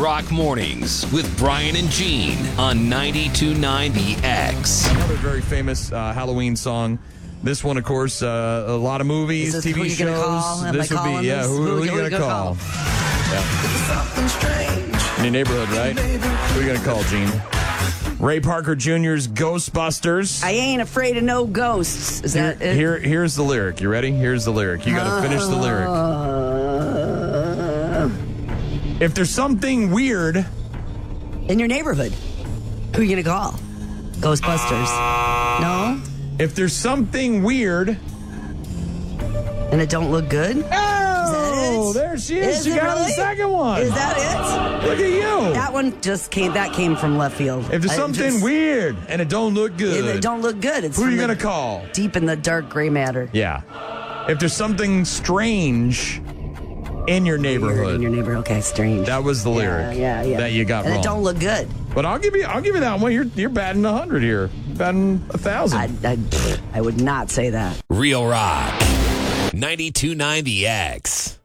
Rock Mornings with Brian and Gene on 92.9 The X. Another very famous Halloween song. This one, of course, a lot of movies, Is this TV who you shows. gonna call? Am This I would be, calling yeah, this? who are you going to call? In your neighborhood, right? Who are you going to call, Gene? Ray Parker Jr.'s Ghostbusters. I ain't afraid of no ghosts. Is that it? Here's the lyric. You ready? Here's the lyric. You got to finish the lyric. If there's something weird In your neighborhood. Who are you going to call? Ghostbusters. No? If there's something weird. And it don't look good? Oh, there she is. She got the second one. Is that it? Look at you. That one just came from left field. If there's something weird and it don't look good. And it don't look good. It's who are you from going to call? Deep in the dark gray matter. Yeah. If there's something strange in your neighborhood. In your neighborhood. Okay, strange. That was the lyric yeah. that you got and wrong. it don't look good. But I'll give you that one. You're batting 100 here. Batting 1,000. I would not say that. Real Rock. 92.9 The X.